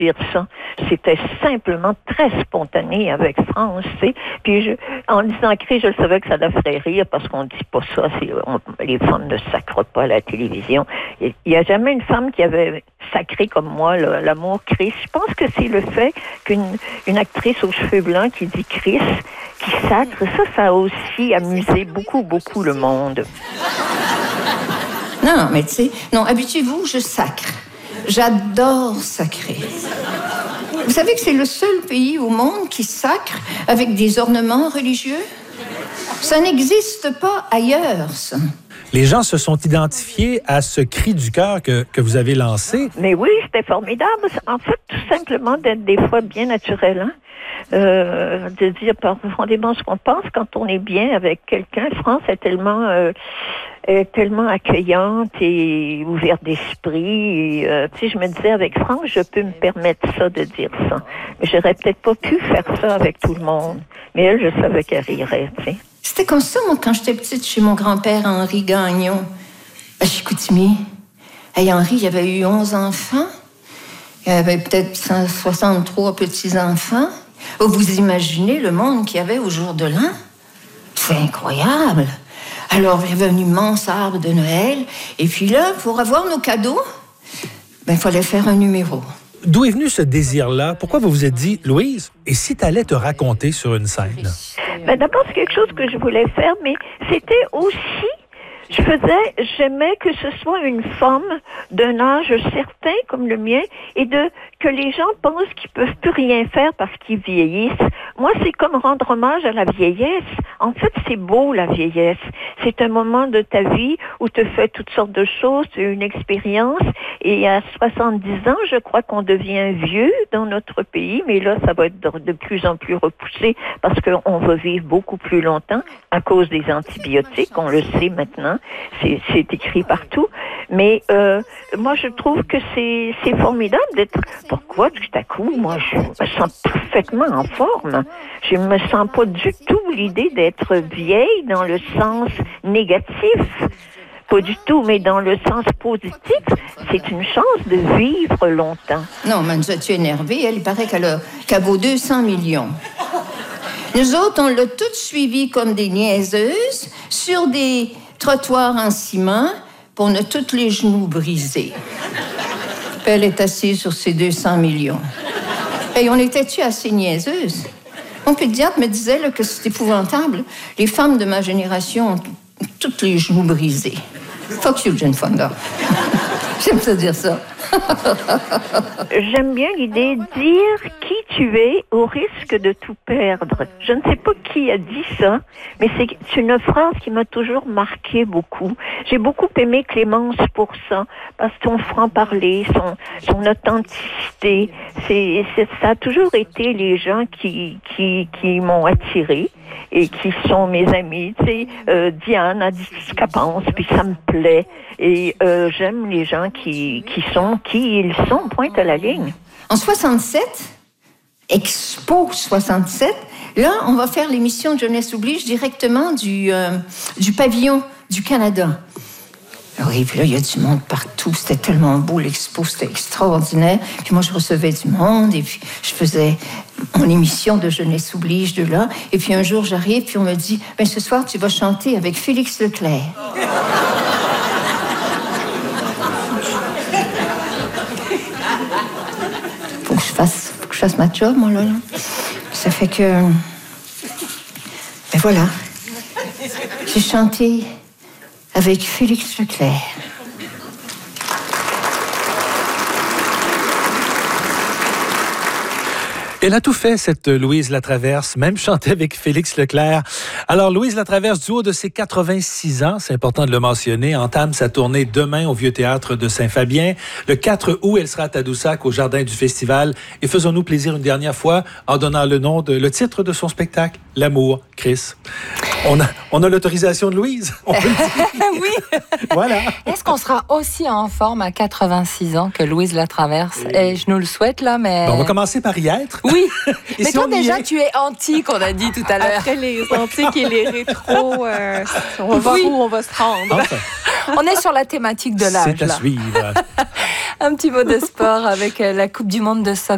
dire ça. C'était simplement très spontané avec France, tu sais. Puis en disant Chris, je savais que ça la ferait rire parce qu'on dit pas ça. Les femmes ne sacrent pas à la télévision. Il n'y a jamais une femme qui avait sacré comme moi l'amour Chris. Je pense que c'est le fait qu'une actrice aux cheveux blancs qui dit Chris, qui sacre, ça a aussi amusé beaucoup, beaucoup le monde. Non, mais tu sais, non, habituez-vous, je sacre. J'adore sacrer. Vous savez que c'est le seul pays au monde qui sacre avec des ornements religieux? Ça n'existe pas ailleurs, ça. Les gens se sont identifiés à ce cri du cœur que vous avez lancé. Mais oui, c'était formidable. En fait, tout simplement d'être des fois bien naturel, hein? De dire profondément ce qu'on pense quand on est bien avec quelqu'un. France est tellement accueillante et ouverte d'esprit. Et, tu sais, je me disais, avec France, je peux me permettre ça, de dire ça. Mais j'aurais peut-être pas pu faire ça avec tout le monde. Mais elle, je savais qu'elle rirait, tu sais. C'était comme ça, moi, quand j'étais petite, chez mon grand-père Henri Gagnon, à Chicoutimi. Hey, Henri, il avait eu 11 enfants. Il avait peut-être 163 petits-enfants. Vous imaginez le monde qu'il y avait au jour de l'an? C'est incroyable. Alors, il y avait un immense arbre de Noël. Et puis là, pour avoir nos cadeaux, il fallait faire un numéro. D'où est venu ce désir-là? Pourquoi vous vous êtes dit, Louise, et si t'allais te raconter sur une scène? D'abord, c'est quelque chose que je voulais faire, mais c'était aussi... J'aimais que ce soit une femme d'un âge certain comme le mien et que les gens pensent qu'ils peuvent plus rien faire parce qu'ils vieillissent. Moi, c'est comme rendre hommage à la vieillesse. En fait, c'est beau, la vieillesse. C'est un moment de ta vie où tu fais toutes sortes de choses, tu as une expérience. Et à 70 ans, je crois qu'on devient vieux dans notre pays, mais là, ça va être de plus en plus repoussé parce qu'on va vivre beaucoup plus longtemps à cause des antibiotiques, on le sait maintenant. C'est écrit partout. Mais moi, je trouve que c'est formidable d'être... Pourquoi, tout à coup, moi, je me sens parfaitement en forme. Je ne me sens pas du tout l'idée d'être vieille dans le sens négatif. Pas du tout, mais dans le sens positif, c'est une chance de vivre longtemps. Non, mais nous as-tu énervé? Il paraît qu'elle vaut 200 millions. Nous autres, on l'a toutes suivie comme des niaiseuses sur des trottoirs en ciment, puis on a tous les genoux brisés. Puis elle est assise sur ses 200 millions. Et on était-tu assez niaiseuses? Mon pédiatre me disait là, que c'est épouvantable. Les femmes de ma génération ont tous les genoux brisés. Fuck you, Jane Fonda. J'aime ça dire ça. J'aime bien l'idée de dire qui tu es au risque de tout perdre. Je ne sais pas qui a dit ça, mais c'est une phrase qui m'a toujours marqué beaucoup. J'ai beaucoup aimé Clémence pour ça, parce que son franc-parler, son authenticité, ça a toujours été les gens qui m'ont attirée et qui sont mes amis. Tu sais, Diane a dit ce qu'elle pense, puis ça me plaît. Et j'aime les gens qui sont qui ils sont, pointe à la ligne. En 67, Expo 67, là, on va faire l'émission Jeunesse oblige directement du pavillon du Canada. Oui, puis là, il y a du monde partout. C'était tellement beau, l'expo, c'était extraordinaire. Puis moi, je recevais du monde et puis je faisais mon émission de Jeunesse oblige de là. Et puis un jour, j'arrive, puis on me dit, « ce soir, tu vas chanter avec Félix Leclerc. » Faut que je fasse ma job, moi, là. Ça fait que... voilà. J'ai chanté avec Félix Leclerc. Elle a tout fait, cette Louise Latraverse, même chanté avec Félix Leclerc. Alors, Louise Latraverse, du haut de ses 86 ans, c'est important de le mentionner, entame sa tournée demain au Vieux Théâtre de Saint-Fabien. Le 4 août, elle sera à Tadoussac, au Jardin du Festival. Et faisons-nous plaisir une dernière fois en donnant le titre de son spectacle, L'amour, Chris. On a l'autorisation de Louise, on peut le dire. Oui. Voilà. Est-ce qu'on sera aussi en forme à 86 ans que Louise Latraverse? Et je nous le souhaite, là, mais... On va commencer par y être. Oui. Et Mais si toi, on y déjà, est? tu es anti, qu'on a dit tout à l'heure. Après les antiques et les rétros, on va voir Oui. où on va se rendre. Enfin, On est sur la thématique de l'âge, c'est à là. suivre. Un petit mot de sport avec la Coupe du monde de soccer.